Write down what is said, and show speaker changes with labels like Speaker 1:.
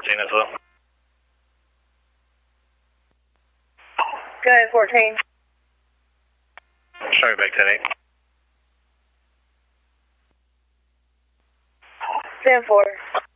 Speaker 1: 14 as well.
Speaker 2: Go ahead, 14.
Speaker 1: Sorry, back 10-8.
Speaker 2: 10-4.